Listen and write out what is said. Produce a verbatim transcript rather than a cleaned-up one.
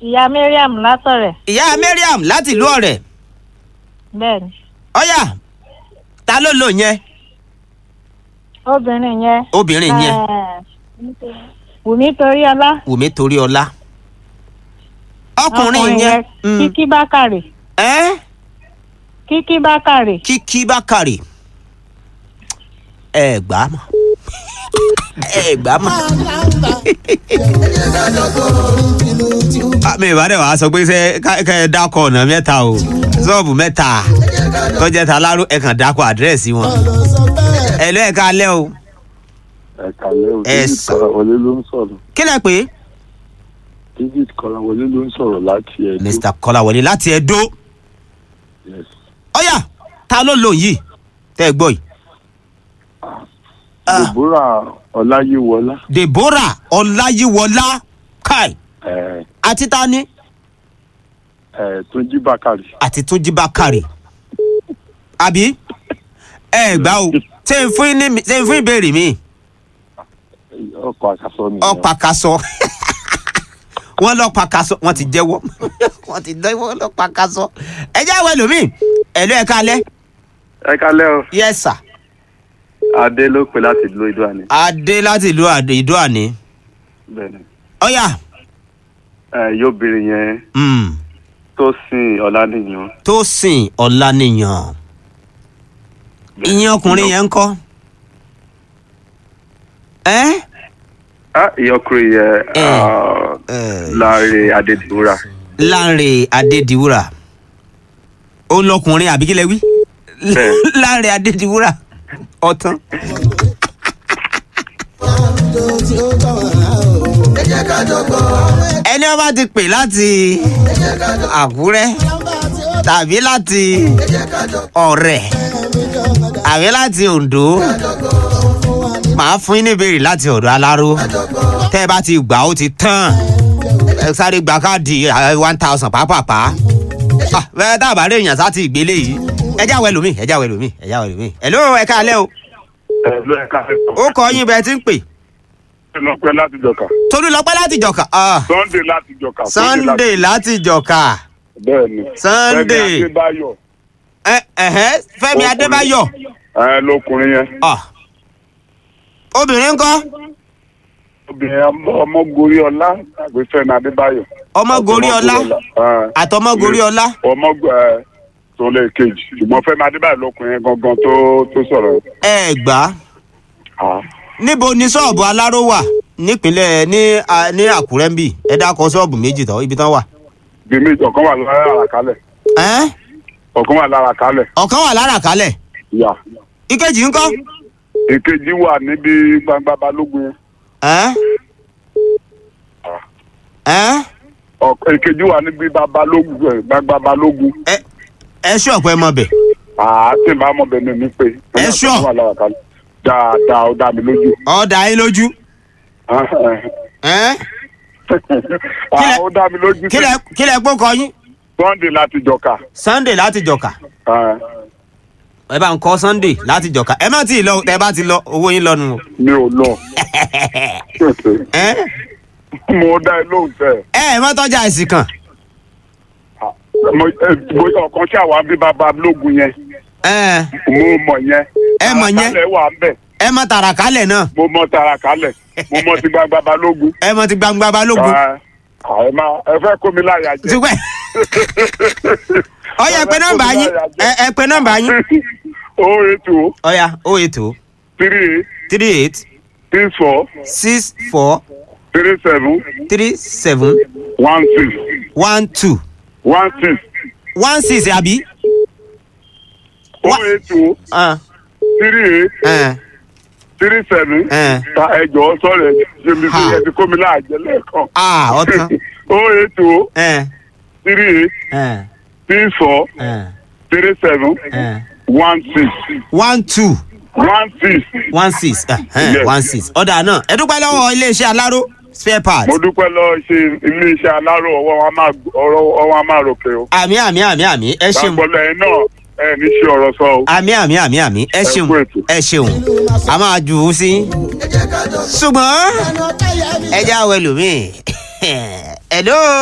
Ìyá Mariam látọ̀rẹ̀. ìyá Mariam láti ìlú Ọ̀rẹ́. Bẹ́ẹ̀ni. ọ̀yà ta ló lò yẹn. Obìnrin yẹn. obìnrin yẹn. Wùmí Toríọlá. Wùmí Toríọlá. ọkùnrin yẹn. Kíkí Bákàrè. ẹ́ Kíkí Bákàrè. Kíkí Bákàrè. ẹ gbà á mọ̀ ẹ gbà á mọ̀. mi ìbá dẹ̀ wá sọ pé ṣe kẹ́ ẹ dákọ̀ ọ̀nà mẹ́ta o ṣọ́ọ̀bù mẹ́ta tó jẹ́ ta láró ẹ kàn dákọ̀ àdírẹ́sì wọn. ẹ lọ́ ẹ̀ka alẹ́ o. ẹ̀ka alẹ́ o. ẹ David sọ. Kọ́láwọlé ló ń sọ̀rọ̀. kí lẹ pé. David Kọ́láwọlé ló ń sọ̀rọ̀ láti Ẹdó. Mr. Kọ́láwọlé láti Ẹdó. Yes. ọ̀yà ta ló lò yìí tẹ́ ẹ gbọ́ yìí. Deborah Ọláyíwọlá. Deborah Ọláyíwọlá kai ẹ̀ àti tani ẹ̀ Túnjí Bákàrè. àti Túnjí Bákàrè àbí ẹ gbà o ṣe ń fún ní ṣe ń fún ìbéèrè mi ọkọ̀ àkàsọ mi. ọ̀pàkàsọ wọ́n lọ́pàkàsọ wọ́n ti jẹ́wọ́ wọ́n ti jẹ́wọ́ lọ́pàkàsọ ẹ jẹ́ àwọn ẹlòmíì ẹ̀lú ẹ̀ka alẹ́. ẹ kálẹ́ o. yes sir. Adé ló pè láti ìlú Ìdó-àní. Adé láti ìlú Ìdó-àní. bẹ́ẹ̀ni. ọ̀yà. ẹ yóò béèrè yẹn. Mm. Tósìn Ọláníyan. Tósìn Ọláníyan. ìyẹn ọkùnrin yẹn ń kọ́. ẹ́. ah ìyọkùnrin yẹn ẹ ah, ẹ Láre Adédìwúrà. Láre Adédìwúrà. ó ń lọkùnrin àbí kí lẹ wí. Bẹ́ẹ̀. Láre Adédìwúrà ọ̀tán. ẹni ọba ti pè láti Àkúrẹ́ tàbí láti Ọ̀rẹ́ àbí láti Oǹdó màá fún yín ní ìbéèrè láti ọ̀dọ̀ Aláró tẹ́ ẹ bá ti gbà ó ti tán ẹ sáré gba káàdì one thousand pàápàá bẹ́ẹ̀ tá a bá rí èèyàn sá ti ìgbélé yìí ẹ jáwé lómi ẹ jáwé lómi ẹ jáwé lómi ẹ ló ẹ káalẹ́ o. ẹ ló ẹ káalẹ́. ó kọ yín bẹ́ẹ̀ tí ń pè. Tolúlọpẹ́ láti Jọ̀ká. Tolúlọpẹ́ láti Jọ̀ká. Sunday láti Jọ̀ká. Sunday láti Jọ̀ká. bẹ́ẹ̀ni. Sunday. Fẹ́mi Adébáyọ̀. ẹ ẹhẹ Fẹ́mi Adébáyọ̀. ẹ lọkùnrin yẹn. obìnrin ńkọ́. obìnrin Ọmọgorí Ọlá àgbẹ̀ Fẹ́mi Adébáyọ̀. Ọmọgorí Ọlá àtọmọgorí Ọlá. ọmọ ẹ tó lè kejì ṣùgbọ́n Fẹ́mi Adébáyọ̀ lọkùnrin yẹn gangan tó tó sọ̀rọ̀. ẹ gbà á. níbo ni ṣọ́ọ̀bù Aláró wà nípínlẹ̀ ní ní Àkúrẹ́ ń bì ẹ dákọ̀ ṣọ́ọ̀bù méjì tán ibi tán wà. bí méjì ọ̀kan wà lára àràkálẹ̀. ẹ́ ọ̀kan wà lára àkálẹ̀. ọ̀kan wà lára àkálẹ̀. yà. ìkejì ńkọ́. ìkejì wà níbi gbangba Balógun yẹn. ẹ́ ẹ́. ìkejì wà níbi Balógun gbangba Balógun. ẹ ẹ ṣú ọ̀pẹ mọ bẹ̀. àá tí màá mọ̀ bẹ́ẹ̀ ni mi pé. ẹ ṣú. dáadáa ó dá mi lójú. ó dá yín lójú. ẹ́. ó dá mi lójú. kí lẹ gbó kọ yín. Sunday láti Jọ̀ká. Sunday láti Jọ̀ká. ẹ bá ń kọ Sunday láti Jọ̀ká ẹ má tí ì lọ tẹ bá ti lọ owó yín lọ́nu. mi ò lọ. mo dá ẹ lóhùn tẹ. ẹ ẹ má tọ́jà àìsàn kan. ọ̀kan tí àwa bí bàbá Balógun yẹn. ẹ mo mọ̀ yẹn. ẹ mọ̀ yẹn tàràkálẹ̀ wà ń bẹ̀. ẹ mọ̀ tàràkálẹ̀ náà. mo mọ̀ tàràkálẹ̀ mo mọ̀ ti gbangba Balógun. ẹ mọ̀ ti gbangba Balógun. ẹ má ẹ fẹ́ kó mi láyà jẹ. ṣùgbọ́n ọ̀ya ẹ pè nọ́mbà yín ẹ pè nọ́mbà yín. o eight two. ọ̀ya o eight two. three eight. three eight. six four. six four. three seven. three seven. one six. one two. one six. one six àbí. o eight two. three eight. three seven. ta ẹjọ sọ̀rọ̀ ẹ ṣe mi fi ẹbí kó mi láàjẹ lẹ́ẹ̀kan. ọ̀tán. o eight two. three eight. six four. three seven. one six. one two. one six. one six. one six. ọ̀dà náà ẹ dúpẹ́ lọ́wọ́ iléeṣẹ́ Aláró spare part. mo dúpẹ́ lọ́wọ́ ṣe iléeṣẹ́ Aláró ọwọ́ wọn máa ọwọ́ wọn máa ròkè o. àmì àmì àmì àmì ẹ ṣeun. lágbọ́lẹ̀ ẹ náà ẹ ní ṣe ọ̀rọ̀ sọ o. àmì àmì àmì àmì ẹ ṣeun ẹ ṣeun a máa jù ú sí. ṣùgbọ́n ẹ já wẹlòmíì. hello.